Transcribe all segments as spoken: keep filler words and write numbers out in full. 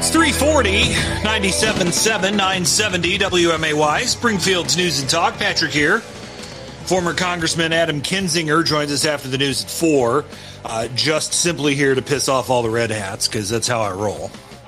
three forty, ninety-seven point seven, nine seventy W M A Y, Springfield's News and Talk. Patrick here. Former Congressman Adam Kinzinger joins us after the news at four. Uh, just simply here to piss off all the red hats, because that's how I roll.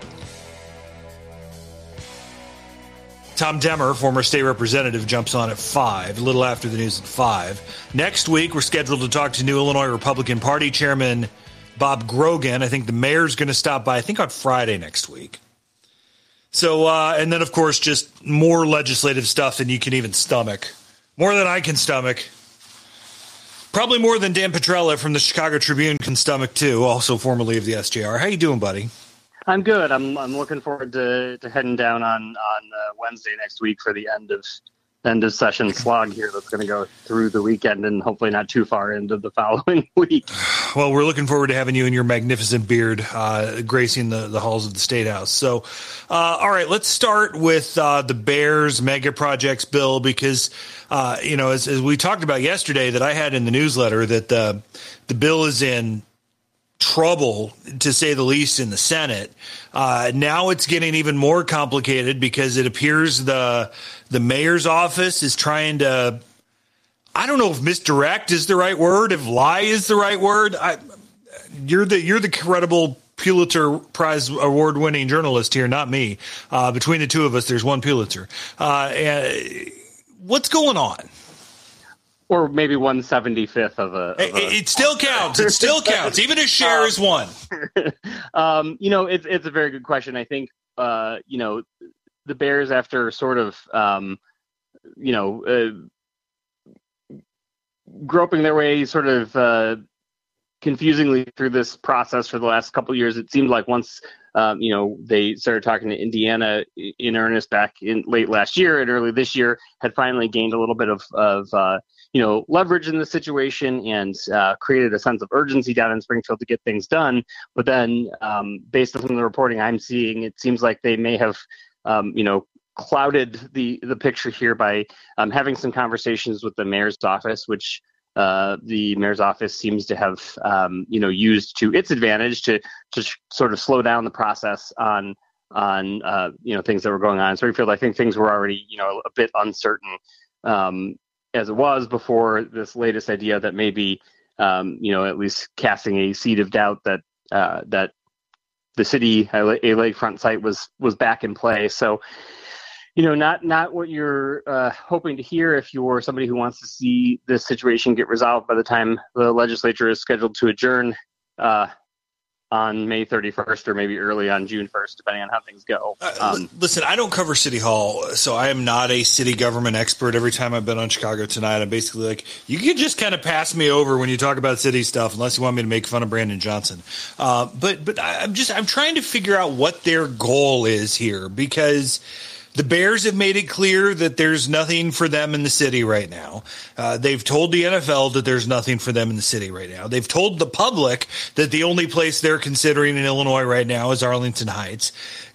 Tom Demmer, former state representative, jumps on at five, a little after the news at five. Next week, we're scheduled to talk to new Illinois Republican Party Chairman Bob Grogan. I think the mayor's going to stop by, I think, on Friday next week. So, uh, and then, of course, just more legislative stuff than you can even stomach. More than I can stomach. Probably more than Dan Petrella from the Chicago Tribune can stomach, too, also formerly of the S J R. How you doing, buddy? I'm good. I'm I'm looking forward to, to heading down on, on uh, Wednesday next week for the end of end of session slog here that's going to go through the weekend and hopefully not too far into the following week. Well, we're looking forward to having you and your magnificent beard uh, gracing the, the halls of the State House. So, uh, all right, let's start with uh, the Bears mega projects bill because, uh, you know, as, as we talked about yesterday that I had in the newsletter that the, the bill is in trouble, to say the least, in the Senate. Uh, now it's getting even more complicated because it appears the the mayor's office is trying to, I don't know if misdirect is the right word, if lie is the right word. I, you're the you're the credible Pulitzer Prize award winning journalist here, not me. Uh, between the two of us, there's one Pulitzer. Uh, and what's going on? Or maybe one seventy-fifth of a, of a... It still counts. It still counts. Even a share um, is one. um, you know, it's it's a very good question. I think, uh, you know, the Bears, after sort of, um, you know, uh, groping their way sort of uh, confusingly through this process for the last couple of years, it seemed like once, um, you know, they started talking to Indiana in earnest back in late last year and early this year, had finally gained a little bit of, of uh, you know, leverage in the situation and uh, created a sense of urgency down in Springfield to get things done. But then, um, based on some of the reporting I'm seeing, it seems like they may have, um, you know, clouded the the picture here by um, having some conversations with the mayor's office, which uh, the mayor's office seems to have, um, you know, used to its advantage to to sh- sort of slow down the process on on uh, you know, things that were going on in Springfield. I think things were already, you know, a bit uncertain. Um, as it was before this latest idea that maybe, um, you know, at least casting a seed of doubt that uh, that the city, a lakefront site was was back in play. So, you know, not not what you're uh, hoping to hear if you're somebody who wants to see this situation get resolved by the time the legislature is scheduled to adjourn uh, on May thirty-first or maybe early on June first, depending on how things go. Um, uh, listen, I don't cover City Hall, so I am not a city government expert. Every time I've been on Chicago Tonight, I'm basically like, you can just kind of pass me over when you talk about city stuff, unless you want me to make fun of Brandon Johnson. Uh, but but I'm just I'm trying to figure out what their goal is here, because the Bears have made it clear that there's nothing for them in the city right now. Uh, they've told the N F L that there's nothing for them in the city right now. They've told the public that the only place they're considering in Illinois right now is Arlington Heights.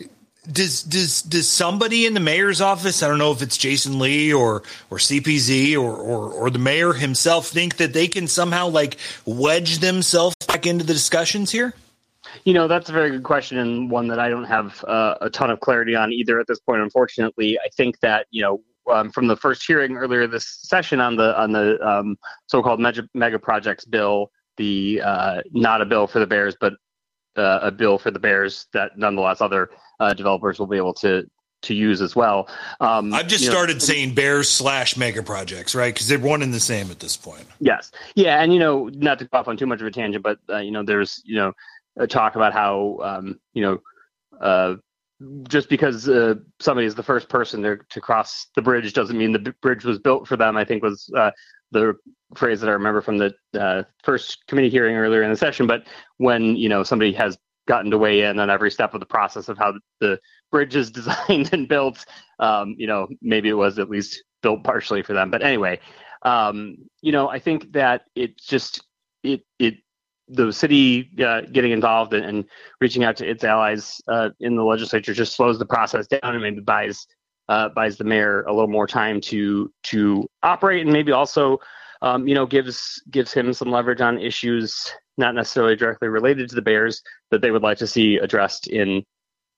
Does does does somebody in the mayor's office, I don't know if it's Jason Lee or or C P Z or or, or the mayor himself, think that they can somehow like wedge themselves back into the discussions here? You know, that's a very good question, and one that I don't have uh, a ton of clarity on either at this point, unfortunately. I think that, you know, um, from the first hearing earlier this session on the on the um, so-called mega, mega projects bill, the uh, not a bill for the Bears, but uh, a bill for the Bears that nonetheless other uh, developers will be able to to use as well. Um, I've just started know, saying Bears slash mega projects, right? Because they're one and the same at this point. Yes. Yeah, and, you know, not to go off on too much of a tangent, but, uh, you know, there's, you know, talk about how, um, you know, uh, just because uh, somebody is the first person to, to cross the bridge doesn't mean the b- bridge was built for them, I think was uh, the phrase that I remember from the uh, first committee hearing earlier in the session. But when, you know, somebody has gotten to weigh in on every step of the process of how the bridge is designed and built, um, you know, maybe it was at least built partially for them. But anyway, um, you know, I think that it just, it, it, the city uh, getting involved and, and reaching out to its allies uh, in the legislature just slows the process down and maybe buys uh, buys the mayor a little more time to to operate, and maybe also um, you know gives gives him some leverage on issues not necessarily directly related to the Bears that they would like to see addressed in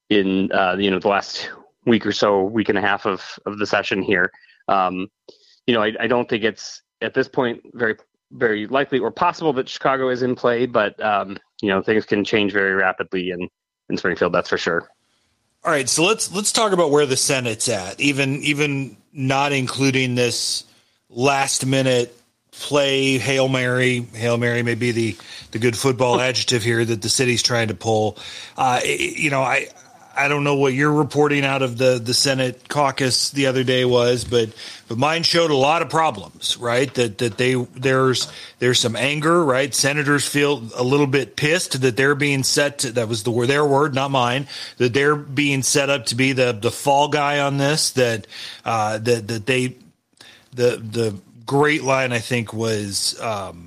in uh, you know the last week or so, week and a half of of the session here. Um, you know, I, I don't think it's at this point very very likely or possible that Chicago is in play, but um, you know things can change very rapidly in in Springfield. That's for sure. All right, so let's let's talk about where the Senate's at, even even not including this last minute play, Hail Mary. Hail Mary may be the, the good football adjective here that the city's trying to pull. Uh, you know, I I don't know what your reporting out of the, the Senate caucus the other day was, but but mine showed a lot of problems, right? That that they there's there's some anger, right? Senators feel a little bit pissed that they're being set to, that was the word, their word, not mine, that they're being set up to be the the fall guy on this, that uh, that that they the the great line I think was um,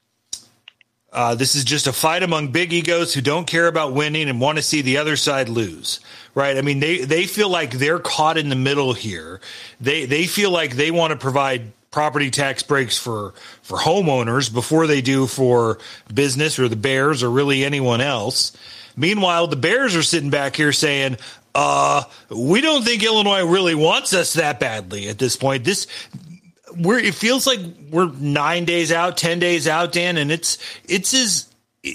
Uh, this is just a fight among big egos who don't care about winning and want to see the other side lose, right? I mean, they, they feel like they're caught in the middle here. They they feel like they want to provide property tax breaks for, for homeowners before they do for business or the Bears or really anyone else. Meanwhile, the Bears are sitting back here saying, uh, we don't think Illinois really wants us that badly at this point. This We're, it feels like we're nine days out, ten days out, Dan, and it's it's as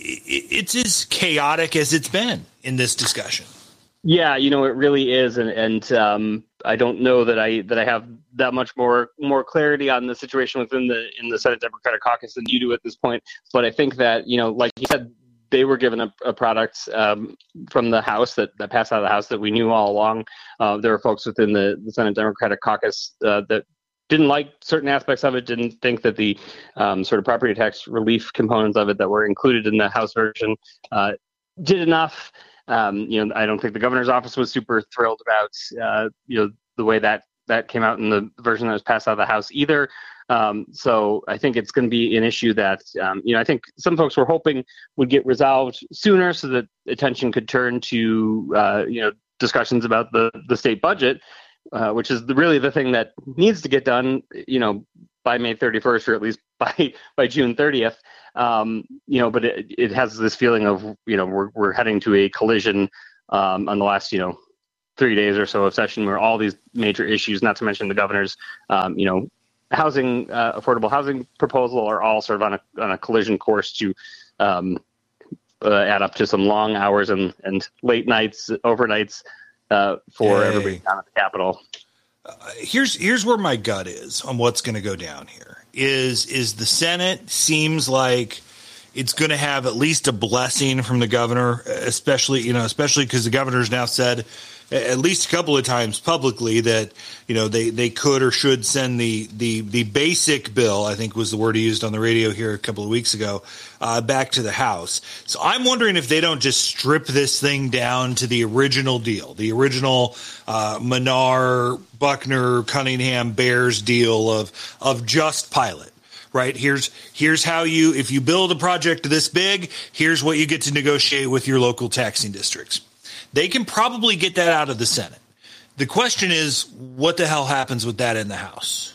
it's as chaotic as it's been in this discussion. Yeah, you know, it really is, and and um, I don't know that I that I have that much more more clarity on the situation within the in the Senate Democratic Caucus than you do at this point. But I think that, you know, like you said, they were given a, a product um, from the House that, that passed out of the House that we knew all along. Uh, there were folks within the, the Senate Democratic Caucus uh, that didn't like certain aspects of it, didn't think that the um, sort of property tax relief components of it that were included in the House version uh, did enough. Um, you know, I don't think the governor's office was super thrilled about, uh, you know, the way that that came out in the version that was passed out of the House either. Um, so I think it's going to be an issue that, um, you know, I think some folks were hoping would get resolved sooner so that attention could turn to, uh, you know, discussions about the, the state budget. Uh, which is the, really the thing that needs to get done, you know, by May thirty-first or at least by by June thirtieth. Um, you know, but it, it has this feeling of, you know, we're we're heading to a collision um, on the last, you know, three days or so of session where all these major issues, not to mention the governor's, um, you know, housing, uh, affordable housing proposal, are all sort of on a on a collision course to um, uh, add up to some long hours and and late nights, overnights. Uh, for Yay. everybody down at the Capitol. Uh, here's here's where my gut is on what's going to go down here. Is is the Senate seems like it's going to have at least a blessing from the governor, especially you know especially because the governor's now said at least a couple of times publicly that you know they, they could or should send the the the basic bill, I think was the word he used on the radio here a couple of weeks ago, uh, back to the House. So I'm wondering if they don't just strip this thing down to the original deal, the original uh, Menard, Buckner, Cunningham, Bears deal of of just pilot. Right. Here's here's how you if you build a project this big, here's what you get to negotiate with your local taxing districts. They can probably get that out of the Senate. The question is, what the hell happens with that in the House?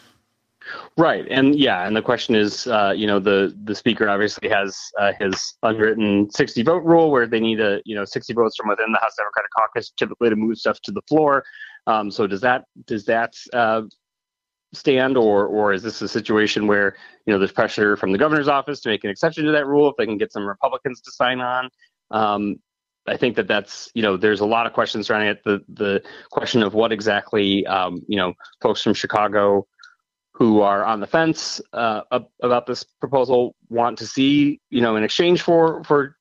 Right. And yeah, and the question is, uh, you know, the, the speaker obviously has uh, his unwritten sixty vote rule where they need a, you know, sixty votes from within the House Democratic Caucus typically to move stuff to the floor. Um, so does that does that uh, stand or or is this a situation where, you know, there's pressure from the governor's office to make an exception to that rule if they can get some Republicans to sign on? Um, I think that that's, you know, there's a lot of questions surrounding it. The the question of what exactly, um, you know, folks from Chicago who are on the fence uh, about this proposal want to see, you know, in exchange for for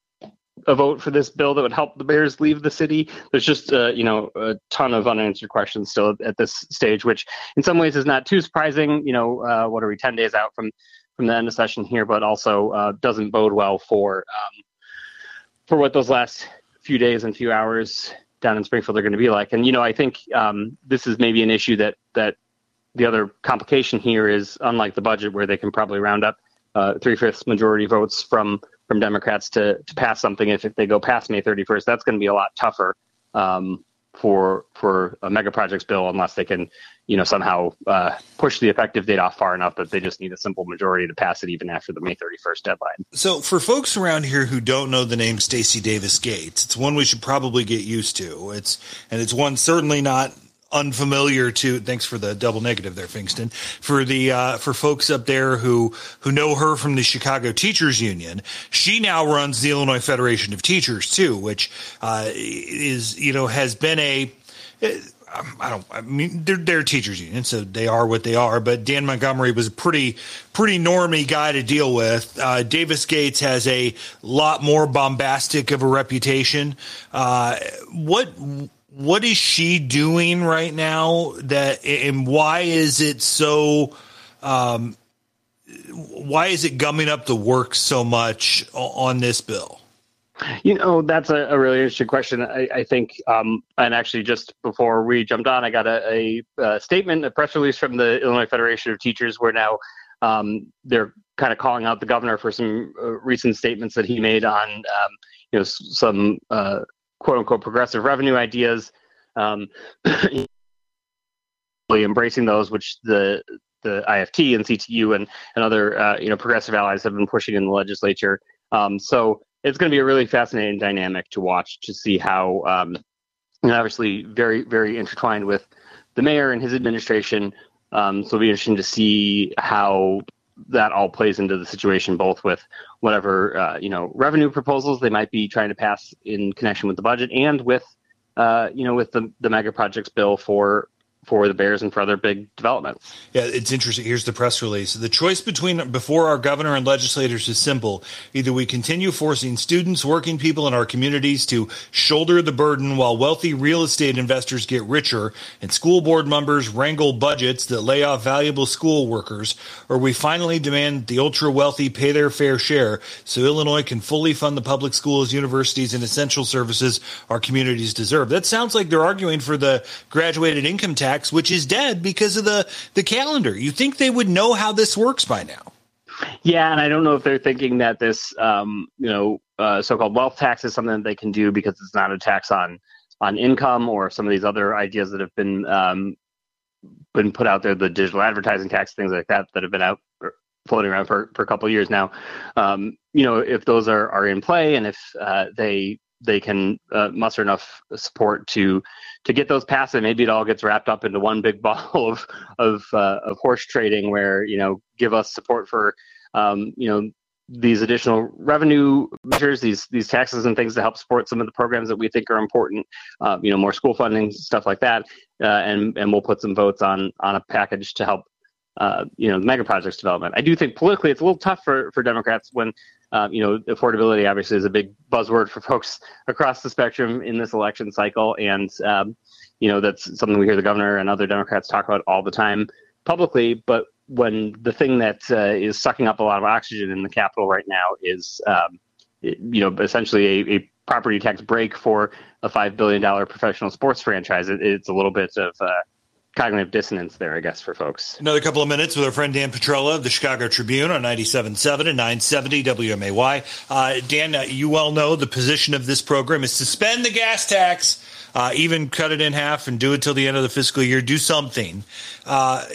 a vote for this bill that would help the Bears leave the city. There's just, uh, you know, a ton of unanswered questions still at this stage, which in some ways is not too surprising. You know, uh, what are we, ten days out from from the end of session here, but also uh, doesn't bode well for um, for what those last few days and few hours down in Springfield are going to be like. And, you know, I think um, this is maybe an issue that, that the other complication here is, unlike the budget where they can probably round up uh, three-fifths majority votes from, from Democrats to, to pass something. If, if they go past May thirty-first, that's going to be a lot tougher um, for for a mega projects bill unless they can, you know, somehow uh, push the effective date off far enough that they just need a simple majority to pass it even after the May thirty-first deadline. So for folks around here who don't know the name Stacey Davis Gates, it's one we should probably get used to. It's and it's one certainly not unfamiliar to. Thanks for the double negative there, Fingston. For the uh, for folks up there who who know her from the Chicago Teachers Union, she now runs the Illinois Federation of Teachers too, which uh, is you know has been a. I don't. I mean, they're, they're a teachers union, so they are what they are. But Dan Montgomery was a pretty, pretty normie guy to deal with. Uh, Davis Gates has a lot more bombastic of a reputation. Uh, what what is she doing right now? That and why is it so? Um, why is it gumming up the works so much on this bill? You know, that's a, a really interesting question. I, I think, um, and actually just before we jumped on, I got a, a, a statement, a press release from the Illinois Federation of Teachers where now um, they're kind of calling out the governor for some uh, recent statements that he made on, um, you know, some uh, quote unquote progressive revenue ideas, um, embracing those, which the the I F T and C T U and, and other, uh, you know, progressive allies have been pushing in the legislature. Um, so it's going to be a really fascinating dynamic to watch to see how, um, and obviously very, very intertwined with the mayor and his administration. Um, so it'll be interesting to see how that all plays into the situation, both with whatever, uh, you know, revenue proposals they might be trying to pass in connection with the budget and with, uh, you know, with the, the mega projects bill for for the Bears and for other big developments. Yeah, it's interesting. Here's the press release. The choice between before our governor and legislators is simple. Either we continue forcing students, working people in our communities to shoulder the burden while wealthy real estate investors get richer and school board members wrangle budgets that lay off valuable school workers, or we finally demand the ultra wealthy pay their fair share so Illinois can fully fund the public schools, universities, and essential services our communities deserve. That sounds like they're arguing for the graduated income tax, which is dead because of the, the calendar. You think they would know how this works by now? Yeah, and I don't know if they're thinking that this, um, you know, uh, so-called wealth tax is something that they can do because it's not a tax on on income, or some of these other ideas that have been um, been put out there, the digital advertising tax, things like that, that have been out floating around for, for a couple of years now. Um, you know, if those are, are in play, and if uh, they they can uh, muster enough support to to get those passed, and maybe it all gets wrapped up into one big ball of of uh, of horse trading, where, you know, give us support for um, you know, these additional revenue measures, these these taxes and things to help support some of the programs that we think are important, uh, you know, more school funding, stuff like that, uh, and and we'll put some votes on on a package to help uh, you know, the mega projects development. I do think politically it's a little tough for for Democrats when Um, you know, affordability obviously is a big buzzword for folks across the spectrum in this election cycle. And, um, you know, that's something we hear the governor and other Democrats talk about all the time publicly. But when the thing that uh, is sucking up a lot of oxygen in the Capitol right now is, um, it, you know, essentially a, a property tax break for a five billion dollars professional sports franchise, it, it's a little bit of uh, cognitive dissonance there, I guess, for folks. Another couple of minutes with our friend Dan Petrola of the Chicago Tribune on ninety-seven point seven and nine seventy W M A Y. Uh, Dan, uh, you well know the position of this program is suspend the gas tax, uh, even cut it in half and do it till the end of the fiscal year. Do something. Uh,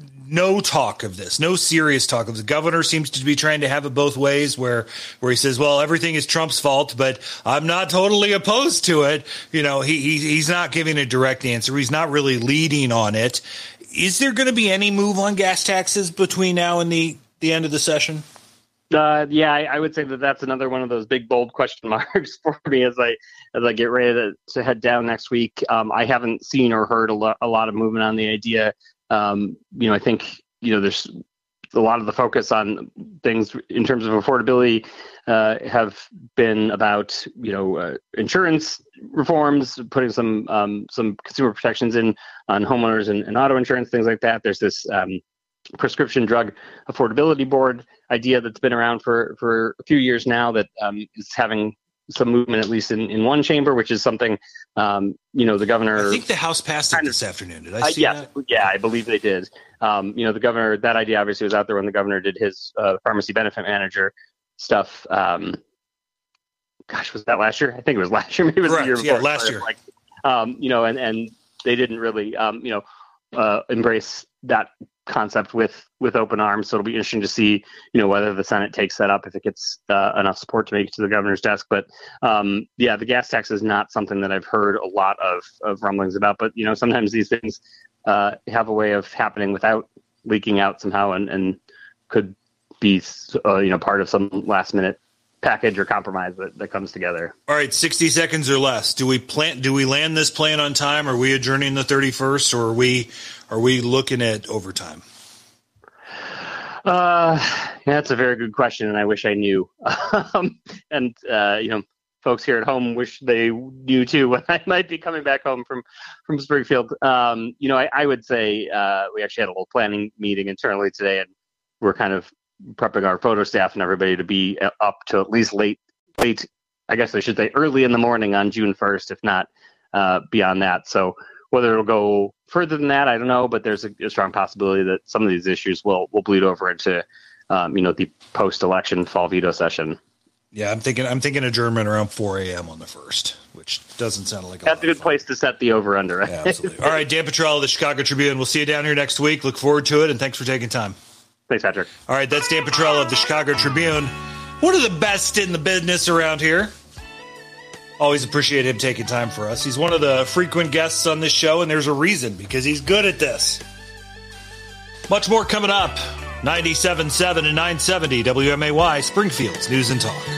no talk of this, no serious talk of this. The governor seems to be trying to have it both ways, where where he says, well, everything is Trump's fault, but I'm not totally opposed to it. You know, he, he he's not giving a direct answer. He's not really leading on it. Is there going to be any move on gas taxes between now and the, the end of the session? Uh, yeah, I, I would say that that's another one of those big, bold question marks for me as I as I get ready to, to head down next week. Um, I haven't seen or heard a, lo- a lot of movement on the idea. Um, you know, I think, you know, there's a lot of the focus on things in terms of affordability uh, have been about, you know, uh, insurance reforms, putting some um, some consumer protections in on homeowners and, and auto insurance, things like that. There's this um, prescription drug affordability board idea that's been around for, for a few years now that um, is having some movement, at least in, in one chamber, which is something, um, you know, the governor... I think the House passed it this afternoon. Did I see uh, yes, that? Yeah, I believe they did. Um, you know, the governor, that idea obviously was out there when the governor did his uh, pharmacy benefit manager stuff. Um, gosh, was that last year? I think it was last year. Maybe it was Correct. the year before. Yeah, last year. Like, um, you know, and, and they didn't really, um, you know, uh, embrace that concept with, with open arms. So it'll be interesting to see, you know, whether the Senate takes that up, if it gets uh, enough support to make it to the governor's desk. But um, yeah, the gas tax is not something that I've heard a lot of, of rumblings about, but, you know, sometimes these things uh, have a way of happening without leaking out somehow, and, and could be, uh, you know, part of some last minute package or compromise that, that comes together. All right, sixty seconds or less. Do we plan? Do we land this plan on time? Are we adjourning the thirty-first, or are we are we looking at overtime? Uh, yeah, that's a very good question, and I wish I knew. um, and uh, you know, folks here at home wish they knew too when I might be coming back home from from Springfield. Um, you know, I, I would say uh, we actually had a little planning meeting internally today, and we're kind of prepping our photo staff and everybody to be up to at least late, late, I guess I should say early in the morning on June first, if not uh, beyond that. So whether it'll go further than that, I don't know, but there's a, a strong possibility that some of these issues will, will bleed over into, um, you know, the post-election fall veto session. Yeah, I'm thinking, I'm thinking adjournment around four a.m. on the first, which doesn't sound like a That's a good fun. place to set the over-under. Right? Yeah, absolutely. All right, Dan Petrella of the Chicago Tribune. We'll see you down here next week. Look forward to it, and thanks for taking time. Thanks, Patrick. All right, that's Dan Petrella of the Chicago Tribune. One of the best in the business around here. Always appreciate him taking time for us. He's one of the frequent guests on this show, and there's a reason, because he's good at this. Much more coming up. ninety-seven point seven and nine seventy W M A Y, Springfield's News and Talk.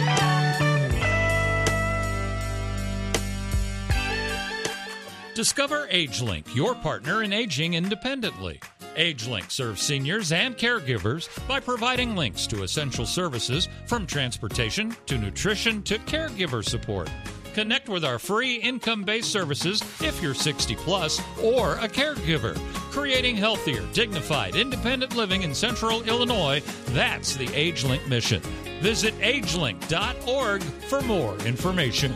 Discover AgeLink, your partner in aging independently. AgeLink serves seniors and caregivers by providing links to essential services from transportation to nutrition to caregiver support. Connect with our free income-based services if you're sixty plus or a caregiver. Creating healthier, dignified, independent living in Central Illinois, that's the AgeLink mission. Visit agelink dot org for more information.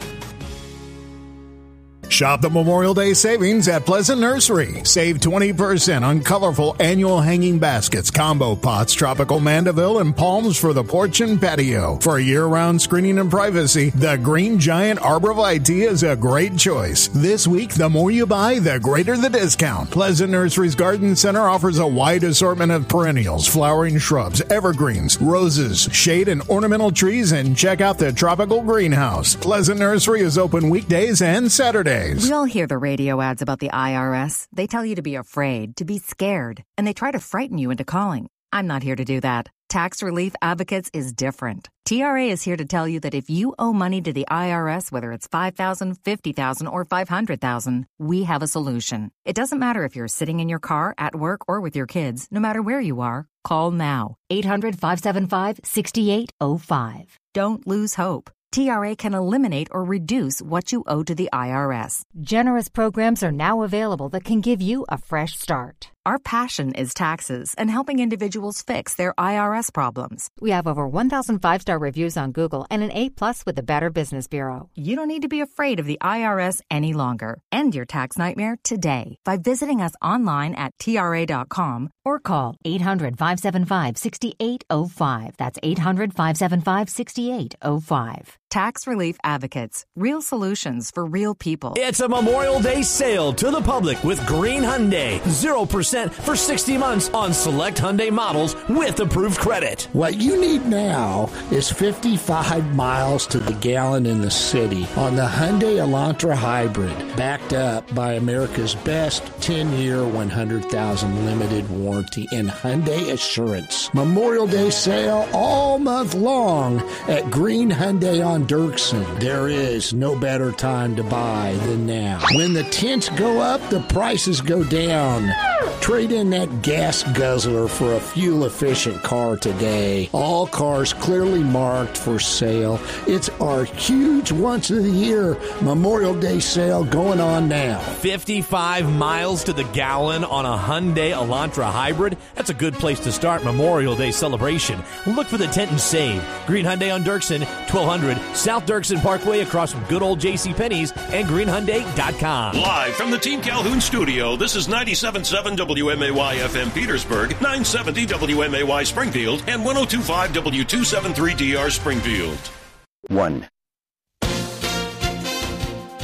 Shop the Memorial Day savings at Pleasant Nursery. Save twenty percent on colorful annual hanging baskets, combo pots, tropical mandeville, and palms for the porch and patio. For year-round screening and privacy, the Green Giant Arborvitae is a great choice. This week, the more you buy, the greater the discount. Pleasant Nursery's Garden Center offers a wide assortment of perennials, flowering shrubs, evergreens, roses, shade and ornamental trees, and check out the tropical greenhouse. Pleasant Nursery is open weekdays and Saturdays. We all hear the radio ads about the I R S. They tell you to be afraid, to be scared, and they try to frighten you into calling. I'm not here to do that. Tax Relief Advocates is different. T R A is here to tell you that if you owe money to the I R S, whether it's five thousand dollars, fifty thousand dollars, or five hundred thousand dollars, we have a solution. It doesn't matter if you're sitting in your car, at work, or with your kids. No matter where you are, call now. eight hundred, five seven five, six eight zero five. Don't lose hope. T R A can eliminate or reduce what you owe to the I R S. Generous programs are now available that can give you a fresh start. Our passion is taxes and helping individuals fix their I R S problems. We have over one thousand five-star reviews on Google and an A plus with the Better Business Bureau. You don't need to be afraid of the I R S any longer. End your tax nightmare today by visiting us online at T R A dot com or call eight hundred, five seven five, six eight zero five. That's eight hundred, five seven five, six eight zero five. Tax Relief Advocates. Real solutions for real people. It's a Memorial Day sale to the public with Green Hyundai. zero percent for sixty months on select Hyundai models with approved credit. What you need now is fifty-five miles to the gallon in the city on the Hyundai Elantra Hybrid, backed up by America's best ten-year, one hundred thousand limited warranty and Hyundai Assurance. Memorial Day sale all month long at Green Hyundai on Dirksen. There is no better time to buy than now. When the tents go up, the prices go down. Trade in that gas guzzler for a fuel-efficient car today. All cars clearly marked for sale. It's our huge once-of-the-year Memorial Day sale going on now. fifty-five miles to the gallon on a Hyundai Elantra Hybrid? That's a good place to start Memorial Day celebration. Look for the tent and save. Green Hyundai on Dirksen, twelve hundred South Dirksen Parkway across from good old JCPenney's and green hyundai dot com. Live from the Team Calhoun studio, this is ninety-seven point seven W M A Y F M Petersburg, nine seventy W M A Y Springfield, and one oh two point five W two seventy-three D R Springfield. One.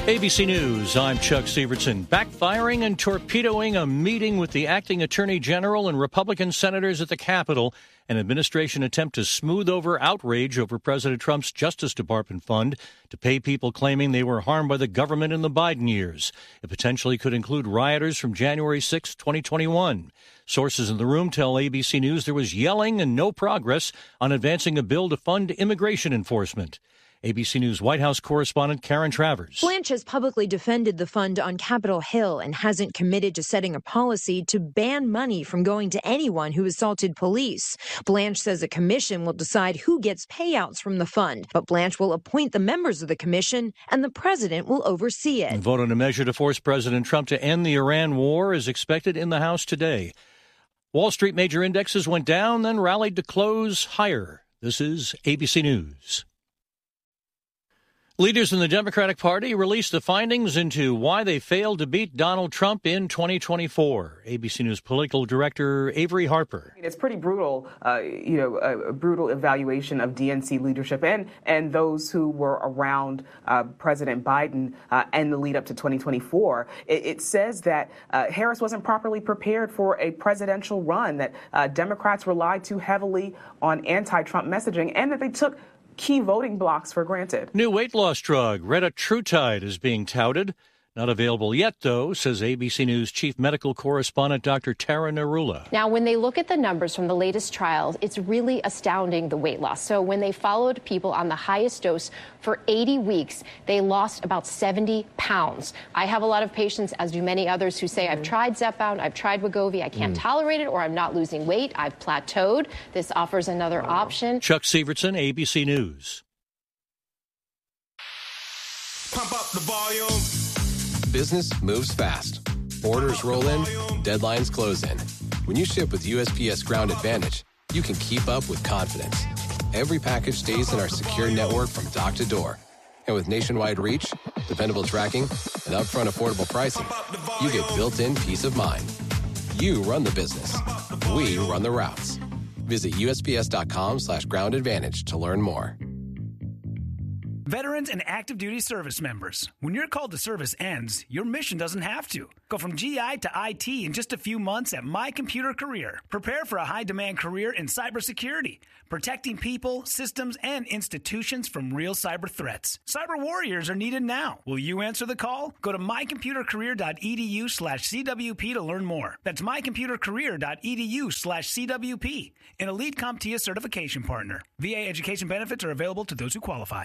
A B C News, I'm Chuck Sievertson. Backfiring and torpedoing a meeting with the acting attorney general and Republican senators at the Capitol. An administration attempt to smooth over outrage over President Trump's Justice Department fund to pay people claiming they were harmed by the government in the Biden years. It potentially could include rioters from January sixth, twenty twenty-one. Sources in the room tell A B C News there was yelling and no progress on advancing a bill to fund immigration enforcement. A B C News White House correspondent Karen Travers. Blanche has publicly defended the fund on Capitol Hill and hasn't committed to setting a policy to ban money from going to anyone who assaulted police. Blanche says a commission will decide who gets payouts from the fund, but Blanche will appoint the members of the commission and the president will oversee it. A vote on a measure to force President Trump to end the Iran war is expected in the House today. Wall Street major indexes went down, then rallied to close higher. This is A B C News. Leaders in the Democratic Party released the findings into why they failed to beat Donald Trump in twenty twenty-four. A B C News political director Avery Harper. It's pretty brutal, uh, you know, a, a brutal evaluation of D N C leadership and and those who were around uh, President Biden uh, and the lead up to twenty twenty-four. It, it says that uh, Harris wasn't properly prepared for a presidential run, that uh, Democrats relied too heavily on anti-Trump messaging, and that they took key voting blocks for granted. New weight loss drug, retatrutide, is being touted. Not available yet, though, says A B C News chief medical correspondent Doctor Tara Narula. Now, when they look at the numbers from the latest trials, it's really astounding, the weight loss. So when they followed people on the highest dose for eighty weeks, they lost about seventy pounds. I have a lot of patients, as do many others, who say, mm-hmm. I've tried Zepbound, I've tried Wegovy, I can't mm. tolerate it, or I'm not losing weight, I've plateaued. This offers another oh. option. Chuck Sievertson, A B C News. Pump up the volume. Business moves fast. Orders roll in, deadlines close in. When you ship with U S P S Ground Advantage, you can keep up with confidence. Every package stays in our secure network from dock to door. And with nationwide reach, dependable tracking, and upfront affordable pricing, you get built-in peace of mind. You run the business. We run the routes. Visit U S P S dot com slash ground advantage to learn more. Veterans and active duty service members, when your call to service ends, your mission doesn't have to. Go from G I to I T in just a few months at My Computer Career. Prepare for a high-demand career in cybersecurity, protecting people, systems, and institutions from real cyber threats. Cyber warriors are needed now. Will you answer the call? Go to mycomputercareer.edu slash CWP to learn more. That's mycomputercareer.edu slash CWP, an elite CompTIA certification partner. V A education benefits are available to those who qualify.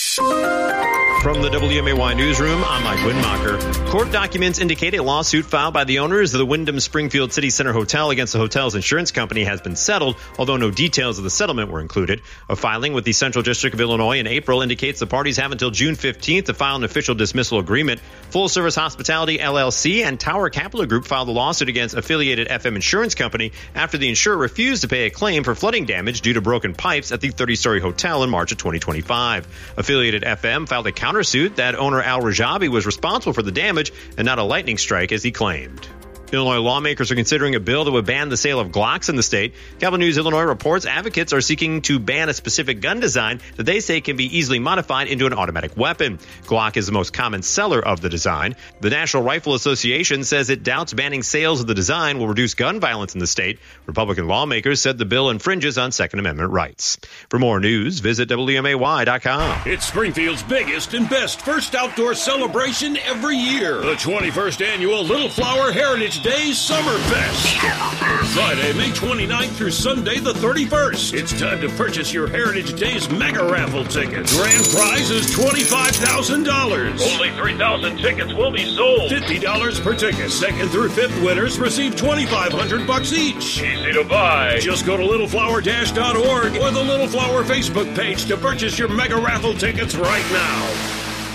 From the W M A Y newsroom, I'm Mike Windmacher. Court documents indicate a lawsuit filed by the owners of the Wyndham Springfield City Center Hotel against the hotel's insurance company has been settled, although no details of the settlement were included. A filing with the Central District of Illinois in April indicates the parties have until June fifteenth to file an official dismissal agreement. Full Service Hospitality L L C and Tower Capital Group filed a lawsuit against affiliated F M Insurance Company after the insurer refused to pay a claim for flooding damage due to broken pipes at the thirty-story hotel in March of twenty twenty-five. Affiliated F M filed a countersuit that owner Al Rajabi was responsible for the damage and not a lightning strike as he claimed. Illinois lawmakers are considering a bill that would ban the sale of Glocks in the state. Capital News Illinois reports advocates are seeking to ban a specific gun design that they say can be easily modified into an automatic weapon. Glock is the most common seller of the design. The National Rifle Association says it doubts banning sales of the design will reduce gun violence in the state. Republican lawmakers said the bill infringes on Second Amendment rights. For more news, visit W M A Y dot com. It's Springfield's biggest and best first outdoor celebration every year. The twenty-first Annual Little Flower Heritage Day Summer Fest. Friday, May twenty-ninth through Sunday, the thirty-first. It's time to purchase your Heritage Days mega raffle tickets. Grand prize is twenty-five thousand dollars. Only three thousand tickets will be sold. fifty dollars per ticket. Second through fifth winners receive twenty-five hundred bucks each. Easy to buy. Just go to little flower dash dot org or the Little Flower Facebook page to purchase your mega raffle tickets right now.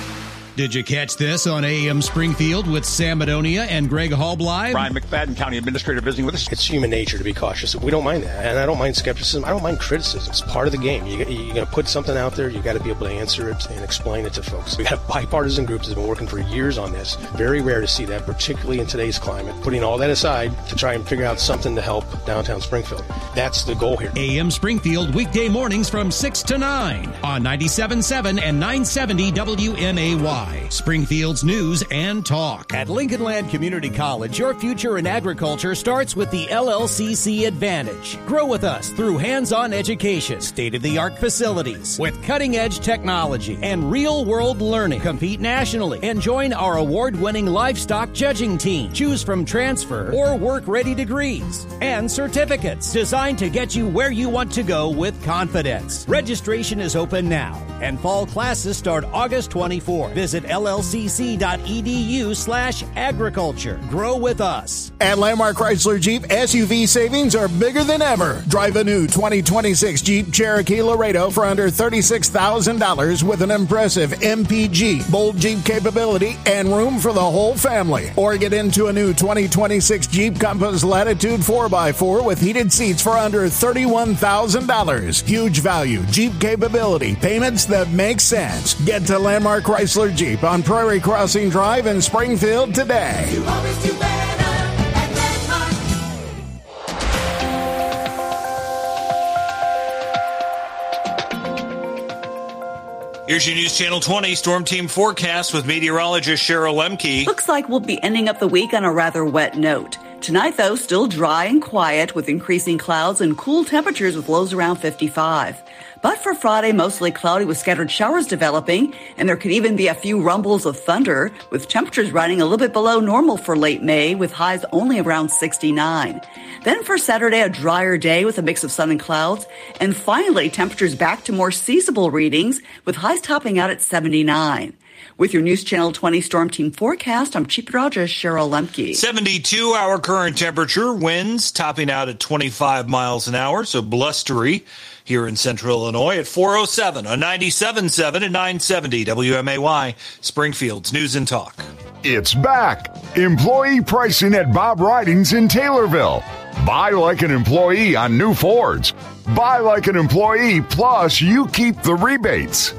Did you catch this on A M Springfield with Sam Madonia and Greg Hallbly? Brian McFadden, County Administrator, visiting with us. It's human nature to be cautious. We don't mind that. And I don't mind skepticism. I don't mind criticism. It's part of the game. You, you're going to put something out there. You got to be able to answer it and explain it to folks. We have bipartisan groups that have been working for years on this. Very rare to see that, particularly in today's climate. Putting all that aside to try and figure out something to help downtown Springfield. That's the goal here. A M Springfield, weekday mornings from six to nine on ninety-seven point seven and nine seventy W M A Y. Y, Springfield's news and talk. At Lincoln Land Community College, your future in agriculture starts with the L L C C Advantage. Grow with us through hands-on education, state-of-the-art facilities, with cutting-edge technology and real-world learning. Compete nationally and join our award-winning livestock judging team. Choose from transfer or work-ready degrees and certificates designed to get you where you want to go with confidence. Registration is open now, and fall classes start August twenty-fourth. Visit llcc.edu slash agriculture. Grow with us. At Landmark Chrysler Jeep, S U V savings are bigger than ever. Drive a new twenty twenty-six Jeep Cherokee Laredo for under thirty-six thousand dollars with an impressive M P G, bold Jeep capability, and room for the whole family. Or get into a new twenty twenty-six Jeep Compass Latitude four by four with heated seats for under thirty-one thousand dollars. Huge value, Jeep capability, payments that make sense. Get to Landmark Chrysler Jeep on Prairie Crossing Drive in Springfield today. You always do better at Landmark. Here's your News Channel twenty Storm Team forecast with meteorologist Cheryl Lemke. Looks like we'll be ending up the week on a rather wet note. Tonight, though, still dry and quiet with increasing clouds and cool temperatures with lows around fifty-five. But for Friday, mostly cloudy with scattered showers developing, and there could even be a few rumbles of thunder, with temperatures running a little bit below normal for late May, with highs only around sixty-nine. Then for Saturday, a drier day with a mix of sun and clouds, and finally, temperatures back to more seasonable readings, with highs topping out at seventy-nine. With your News Channel twenty Storm Team forecast, I'm Chief Meteorologist Cheryl Lemke. seventy-two our current temperature, winds topping out at twenty-five miles an hour, so blustery here in central Illinois at four oh seven on ninety-seven point seven and nine seventy W M A Y, Springfield's News and Talk. It's back. Employee pricing at Bob Ridings in Taylorville. Buy like an employee on new Fords. Buy like an employee, plus you keep the rebates.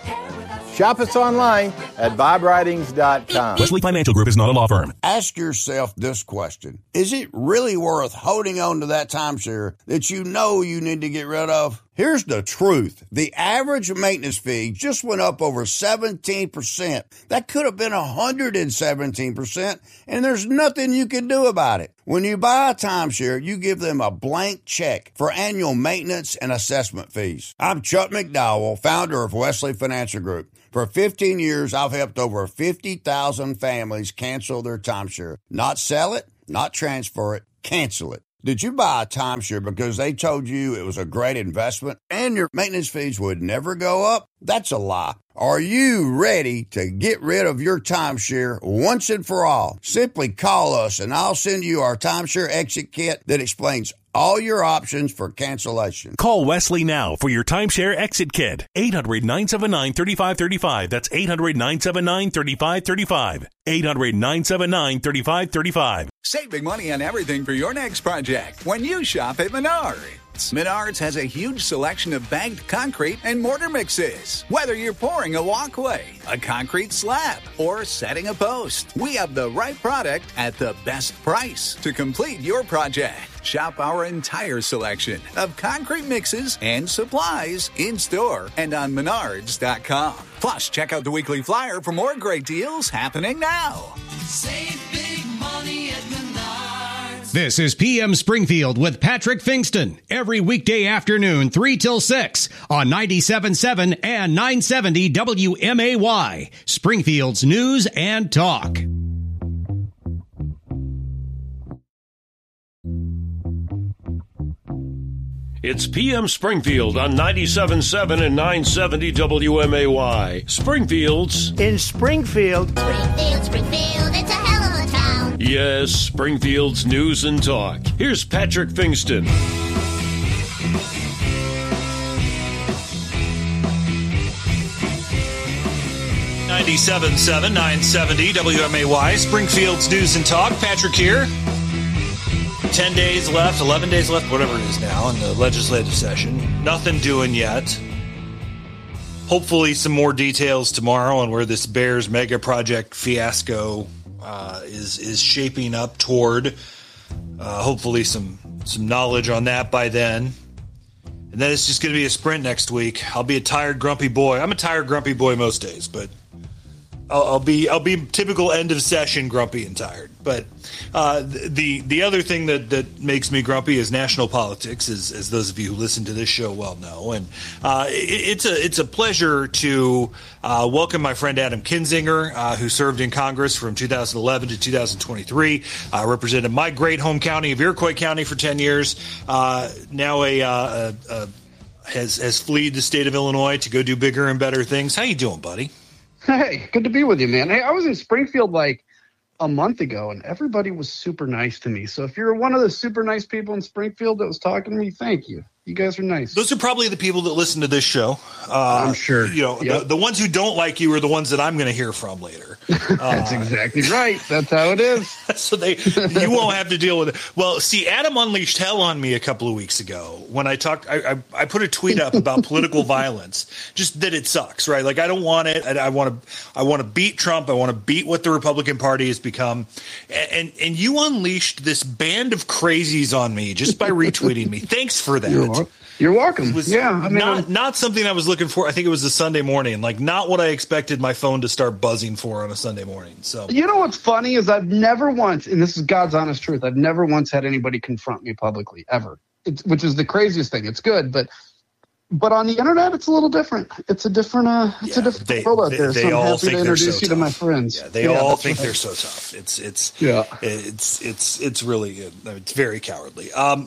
Shop us online at bob ridings dot com. Wesley Financial Group is not a law firm. Ask yourself this question. Is it really worth holding on to that timeshare that you know you need to get rid of? Here's the truth. The average maintenance fee just went up over seventeen percent. That could have been one hundred seventeen percent, and there's nothing you can do about it. When you buy a timeshare, you give them a blank check for annual maintenance and assessment fees. I'm Chuck McDowell, founder of Wesley Financial Group. For fifteen years, I've helped over fifty thousand families cancel their timeshare. Not sell it, not transfer it, cancel it. Did you buy a timeshare because they told you it was a great investment and your maintenance fees would never go up? That's a lie. Are you ready to get rid of your timeshare once and for all? Simply call us and I'll send you our timeshare exit kit that explains all your options for cancellation. Call Wesley now for your timeshare exit kit. eight hundred nine seven nine three five three five. That's eight hundred nine seven nine three five three five. eight hundred nine seven nine three five three five. Save big money on everything for your next project when you shop at Menards. Menards has a huge selection of bagged concrete and mortar mixes. Whether you're pouring a walkway, a concrete slab, or setting a post, we have the right product at the best price to complete your project. Shop our entire selection of concrete mixes and supplies in-store and on menards dot com. Plus, check out the weekly flyer for more great deals happening now. Save big money at Menards. This is P M Springfield with Patrick Fingston. Every weekday afternoon, three till six on ninety-seven point seven and nine seventy W M A Y, Springfield's News and Talk. It's P M Springfield on ninety-seven point seven and nine seventy W M A Y. Springfield's. In Springfield. Springfield, Springfield, it's a hell of a town. Yes, Springfield's News and Talk. Here's Patrick Fingston. ninety-seven point seven, nine seventy W M A Y, Springfield's News and Talk. Patrick here. ten days left, eleven days left, whatever it is now in the legislative session. Nothing doing yet. Hopefully some more details tomorrow on where this Bears mega project fiasco uh, is is shaping up toward. Uh, hopefully some, some knowledge on that by then. And then it's just going to be a sprint next week. I'll be a tired, grumpy boy. I'm a tired, grumpy boy most days, but I'll, I'll be I'll be typical end of session grumpy and tired. But uh, the the other thing that, that makes me grumpy is national politics, as, as those of you who listen to this show well know. And uh, it, it's a it's a pleasure to uh, welcome my friend Adam Kinzinger, uh, who served in Congress from two thousand eleven to two thousand twenty-three, uh, represented my great home county of Iroquois County for ten years. Uh, now a, uh, a, a has has fled the state of Illinois to go do bigger and better things. How you doing, buddy? Hey, good to be with you, man. Hey, I was in Springfield like a month ago, and everybody was super nice to me. So if you're one of the super nice people in Springfield that was talking to me, thank you. You guys are nice. Those are probably the people that listen to this show. Uh, I'm sure. You know, yep. the, the ones who don't like you are the ones that I'm going to hear from later. That's uh, exactly right. That's how it is. So they, you won't have to deal with it. Well, see, Adam unleashed hell on me a couple of weeks ago when I talked. I, I, I put a tweet up about political violence, just that it sucks, right? Like I don't want it. I, I want to. I want to beat Trump. I want to beat what the Republican Party has become. And and you unleashed this band of crazies on me just by retweeting me. Thanks for that. You're welcome. You're welcome. It was yeah, I mean, not not something I was looking for. I think it was a Sunday morning, like not what I expected my phone to start buzzing for on a Sunday morning. So you know what's funny is I've never once, and this is God's honest truth, I've never once had anybody confront me publicly ever, it's, which is the craziest thing. It's good, but but on the internet, it's a little different. It's a different, uh, it's yeah, a different they, world out they, there. they so I'm all happy think to introduce so you to tough. my friends. Yeah, they yeah, all think right. they're so tough. It's it's yeah, it's it's it's really it's very cowardly. Um.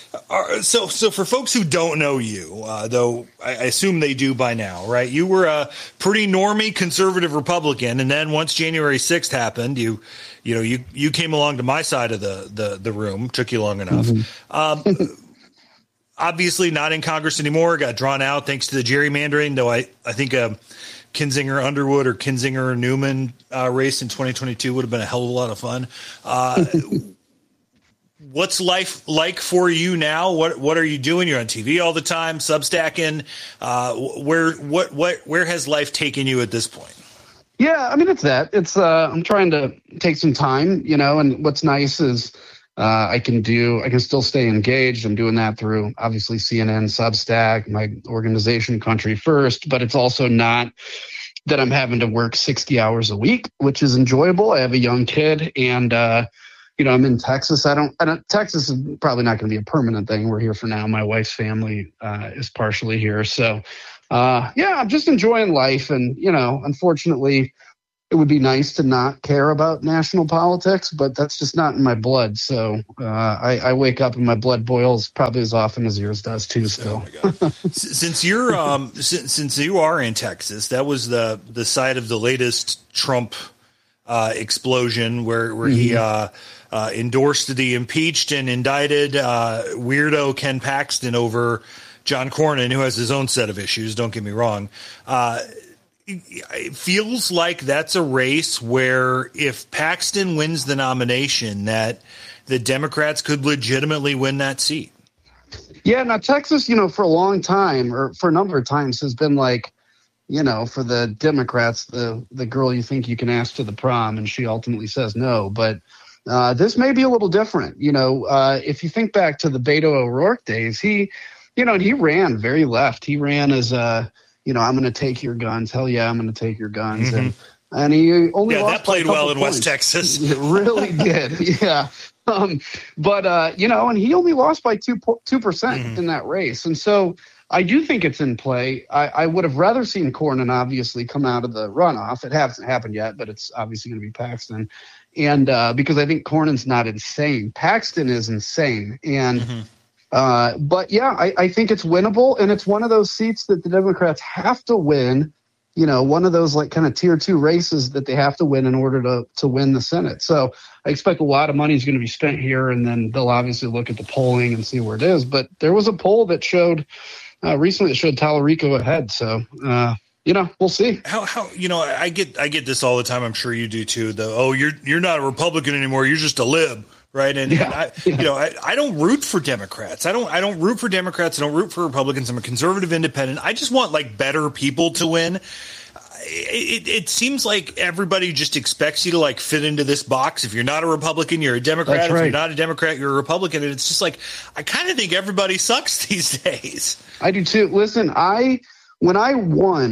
So, so for folks who don't know you, uh, though I assume they do by now, right? You were a pretty normie conservative Republican, and then once January sixth happened, you, you know, you you came along to my side of the the, the room. Took you long enough. Mm-hmm. Um, obviously, not in Congress anymore. Got drawn out thanks to the gerrymandering. Though I I think a Kinzinger Underwood or Kinzinger Newman uh, race in twenty twenty-two would have been a hell of a lot of fun. Uh, What's life like for you now? What what are you doing? You're on T V all the time, Substacking. Uh, where what what where has life taken you at this point? Yeah, I mean it's that. It's uh, I'm trying to take some time, you know. And what's nice is uh, I can do I can still stay engaged. I'm doing that through obviously C N N, Substack, my organization, Country First. But it's also not that I'm having to work sixty hours a week, which is enjoyable. I have a young kid, and uh, you know, I'm in Texas. I don't, I don't, Texas is probably not going to be a permanent thing. We're here for now. My wife's family uh, is partially here. So, uh, yeah, I'm just enjoying life. And, you know, unfortunately, it would be nice to not care about national politics, but that's just not in my blood. So uh, I, I wake up and my blood boils probably as often as yours does too. Still, oh since you're, um, since, since you are in Texas, that was the, the site of the latest Trump uh, explosion where, where mm-hmm. he, uh, Uh, endorsed the impeached and indicted uh, weirdo Ken Paxton over John Cornyn, who has his own set of issues. Don't get me wrong. Uh, it, it feels like that's a race where if Paxton wins the nomination, that the Democrats could legitimately win that seat. Yeah, now Texas, you know, for a long time or for a number of times has been like, you know, for the Democrats, the the girl you think you can ask to the prom, and she ultimately says no, but. Uh, this may be a little different. You know, uh, if you think back to the Beto O'Rourke days, he, you know, he ran very left. He ran as a, you know, I'm going to take your guns. Hell yeah, I'm going to take your guns. Mm-hmm. And and he only yeah, lost that played well in points. West Texas. It really did. Yeah. Um, but, uh, you know, and he only lost by two, two percent mm-hmm. in that race. And so I do think it's in play. I, I would have rather seen Cornyn obviously come out of the runoff. It hasn't happened yet, but it's obviously going to be Paxton. And uh, because I think Cornyn's not insane. Paxton is insane. And mm-hmm. uh, but, yeah, I, I think it's winnable. And it's one of those seats that the Democrats have to win, you know, one of those like kind of tier two races that they have to win in order to, to win the Senate. So I expect a lot of money is going to be spent here. And then they'll obviously look at the polling and see where it is. But there was a poll that showed uh, recently that showed Tallarico ahead. So, uh you know, we'll see. How how you know I get I get this all the time. I'm sure you do too. The oh you're you're not a Republican anymore. You're just a lib, right? And, yeah, and I yeah. you know I, I don't root for Democrats. I don't I don't root for Democrats. I don't root for Republicans. I'm a conservative independent. I just want like better people to win. It, it, it seems like everybody just expects you to like fit into this box. If you're not a Republican, you're a Democrat. That's if right. you're not a Democrat, you're a Republican. And it's just like I kind of think everybody sucks these days. I do too. Listen, I when I won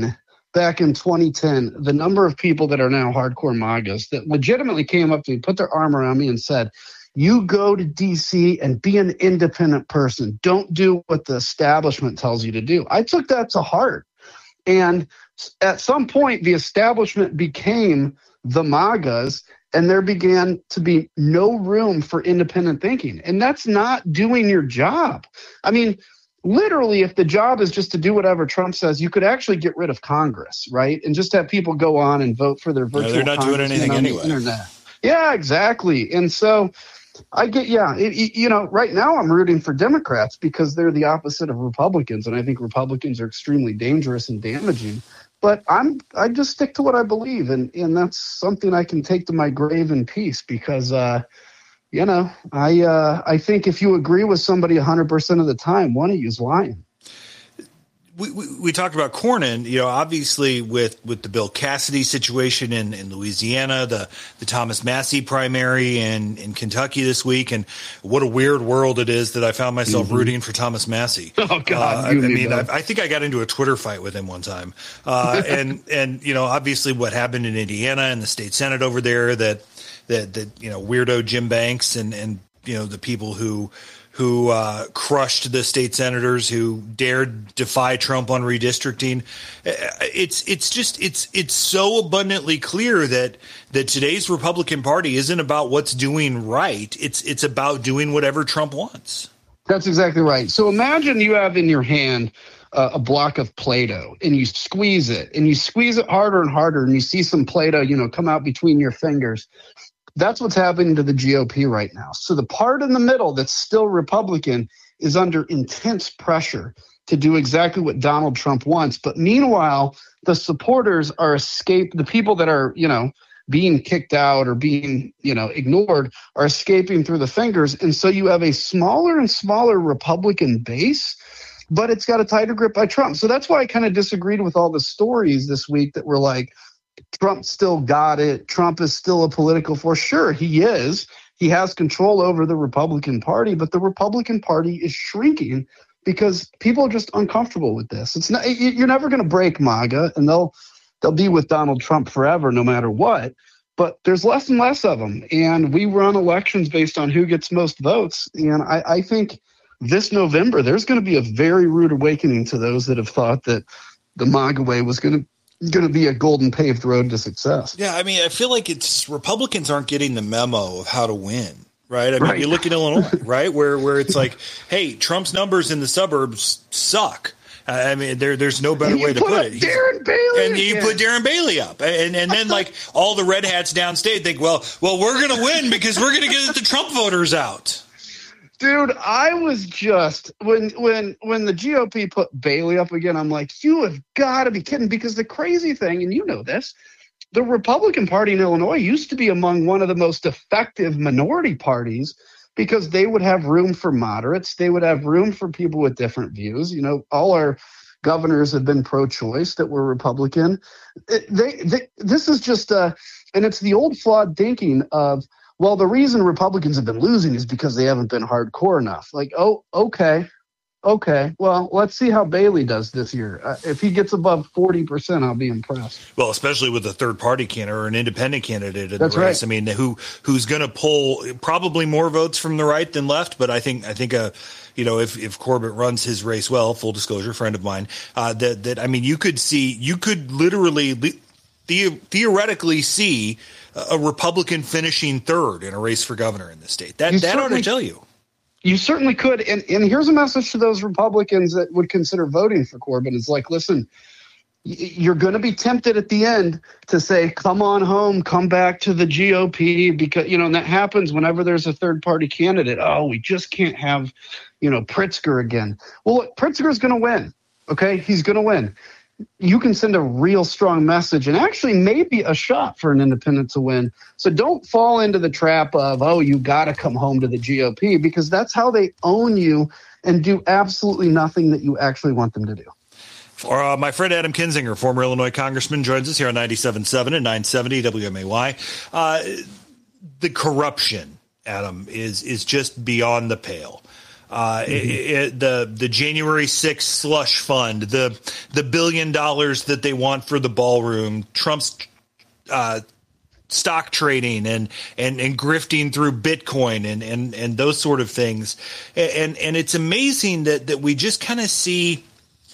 back in twenty ten, the number of people that are now hardcore MAGAs that legitimately came up to me, put their arm around me and said, you go to D C and be an independent person. Don't do what the establishment tells you to do. I took that to heart. And at some point, the establishment became the MAGAs, and there began to be no room for independent thinking. And that's not doing your job. I mean, literally, if the job is just to do whatever Trump says, you could actually get rid of Congress, right? And just have people go on and vote for their virtual no, they're not doing anything on anyway. The internet. Yeah, exactly. And so I get, yeah, it, you know, right now I'm rooting for Democrats because they're the opposite of Republicans. And I think Republicans are extremely dangerous and damaging. But I'm I just stick to what I believe, and, and that's something I can take to my grave in peace because, uh, you know, I uh, I think if you agree with somebody one hundred percent of the time, one of you is lying. We, we, we talked about Cornyn, you know, obviously with, with the Bill Cassidy situation in, in Louisiana, the, the Thomas Massie primary in, in Kentucky this week, and what a weird world it is that I found myself mm-hmm. rooting for Thomas Massie. Oh, God. Uh, I, I mean, I, I think I got into a Twitter fight with him one time. Uh, and, and, you know, obviously what happened in Indiana and the state Senate over there that, that, that you know, weirdo Jim Banks and, and you know, the people who – who uh, crushed the state senators who dared defy Trump on redistricting. It's it's just it's it's so abundantly clear that that today's Republican Party isn't about what's doing right. It's it's about doing whatever Trump wants. That's exactly right. So imagine you have in your hand uh, a block of Play-Doh and you squeeze it and you squeeze it harder and harder and you see some Play-Doh, you know, come out between your fingers. That's what's happening to the G O P right now. So the part in the middle that's still Republican is under intense pressure to do exactly what Donald Trump wants. But meanwhile, the supporters are escape. The people that are, you know, being kicked out or being, you know, ignored are escaping through the fingers. And so you have a smaller and smaller Republican base, but it's got a tighter grip by Trump. So that's why I kind of disagreed with all the stories this week that were like, Trump still got it. Trump is still a political force. Sure, he is. He has control over the Republican Party, but the Republican Party is shrinking because people are just uncomfortable with this. It's not. You're never going to break MAGA, and they'll they'll be with Donald Trump forever, no matter what. But there's less and less of them, and we run elections based on who gets most votes. And I, I think this November there's going to be a very rude awakening to those that have thought that the MAGA way was going to. going to be a golden paved road to success. Yeah, I mean, I feel like it's Republicans aren't getting the memo of how to win, right? I mean, Right. you look at Illinois, right, where where it's like, hey, Trump's numbers in the suburbs suck. Uh, I mean, there there's no better And you way to put put up it. He's- Darren Bailey and you again. put Darren Bailey up, and and then like all the red hats downstate think, well, well, we're going to win because we're going to get the Trump voters out. Dude, I was just when when when the G O P put Bailey up again, I'm like, you have got to be kidding. Because the crazy thing, and you know this, the Republican Party in Illinois used to be among one of the most effective minority parties because they would have room for moderates. They would have room for people with different views. You know, all our governors have been pro-choice that were Republican. It, they, they this is just uh, and it's the old flawed thinking of, well, the reason Republicans have been losing is because they haven't been hardcore enough. Like, oh, okay, okay. Well, let's see how Bailey does this year. Uh, if he gets above forty percent, I'll be impressed. Well, especially with a third party candidate or an independent candidate in That's the race. right. I mean, who who's going to pull probably more votes from the right than left. But I think I think uh, you know, if if Corbett runs his race well, full disclosure, friend of mine, uh, that that I mean, you could see, you could literally the, theoretically see a Republican finishing third in a race for governor in the state. That You that ought to certainly- tell you. You certainly could. And, and here's a message to those Republicans that would consider voting for Corbyn. It's like, listen, y- you're going to be tempted at the end to say, come on home, come back to the G O P, because, you know, and that happens whenever there's a third party candidate. Oh, we just can't have, you know, Pritzker again. Well, look, Pritzker's going to win. Okay. He's going to win. You can send a real strong message and actually maybe a shot for an independent to win. So don't fall into the trap of, oh, you got to come home to the G O P, because that's how they own you and do absolutely nothing that you actually want them to do. For, uh, my friend Adam Kinzinger, former Illinois congressman, joins us here on ninety-seven point seven and nine seventy W M A Y. Uh, the corruption, Adam, is is just beyond the pale. Uh, mm-hmm. it, it, the the January sixth slush fund, the the billion dollars that they want for the ballroom, Trump's uh, stock trading and, and, and grifting through Bitcoin and, and, and those sort of things. And and it's amazing that, that we just kind of see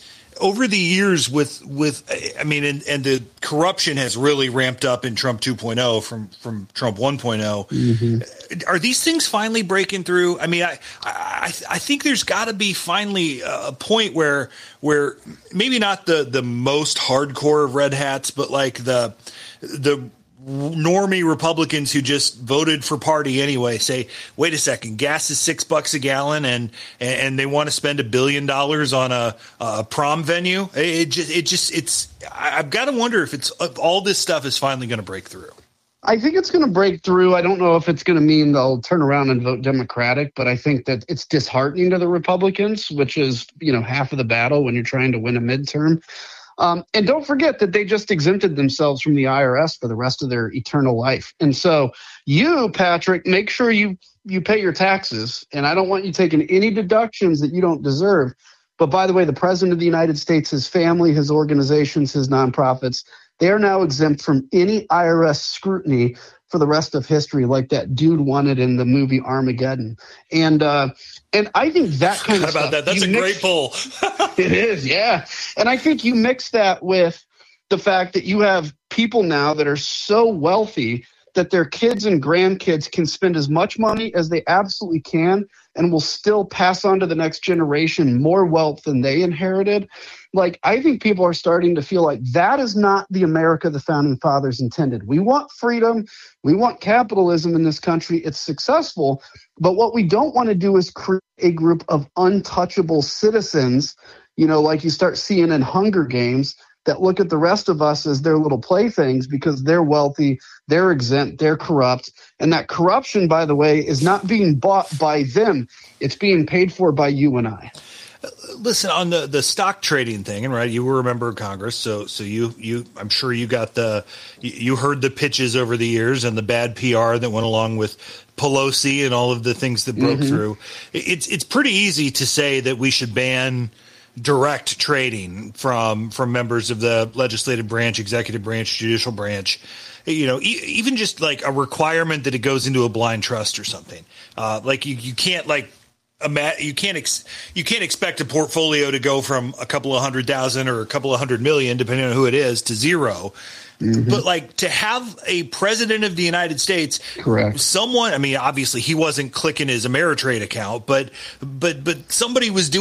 over the years with with I mean and, and the corruption has really ramped up in Trump two point oh from from Trump one point oh. Mm-hmm. Are these things finally breaking through? I mean, I I, I think there's got to be finally a point where where maybe not the the most hardcore of red hats, but like the the normie Republicans who just voted for party anyway say, wait a second, gas is six bucks a gallon and and they want to spend a billion dollars on a, a prom venue. It just it just it's I've got to wonder if it's if all this stuff is finally going to break through. I think it's going to break through. I don't know if it's going to mean they'll turn around and vote Democratic, but I think that it's disheartening to the Republicans, which is, you know, half of the battle when you're trying to win a midterm. Um, and don't forget that they just exempted themselves from the I R S for the rest of their eternal life. And so you, Patrick, make sure you, you pay your taxes. And I don't want you taking any deductions that you don't deserve. But by the way, the President of the United States, his family, his organizations, his nonprofits, they are now exempt from any I R S scrutiny for the rest of history, like that dude wanted in the movie Armageddon. And uh, and I think that kind of stuff. How about that? That's a mix, great poll. It is, yeah. And I think you mix that with the fact that you have people now that are so wealthy that their kids and grandkids can spend as much money as they absolutely can and will still pass on to the next generation more wealth than they inherited. Like, I think people are starting to feel like that is not the America the Founding Fathers intended. We want freedom. We want capitalism in this country. It's successful. But what we don't want to do is create a group of untouchable citizens, you know, like you start seeing in Hunger Games, that look at the rest of us as their little playthings because they're wealthy, they're exempt, they're corrupt. And that corruption, by the way, is not being bought by them. It's being paid for by you and I. Listen, on the, the stock trading thing, and right, you were a member of Congress, so so you you I'm sure you got the you heard the pitches over the years and the bad P R that went along with Pelosi and all of the things that broke mm-hmm. through. It's it's pretty easy to say that we should ban direct trading from from members of the legislative branch, executive branch, judicial branch. You know, e- even just like a requirement that it goes into a blind trust or something. Uh, like you, you can't like you can't ex- you can't expect a portfolio to go from a couple of hundred thousand or a couple of hundred million, depending on who it is, to zero. Mm-hmm. But like to have a president of the United States, correct? Someone, I mean, obviously he wasn't clicking his Ameritrade account, but but but somebody was doing.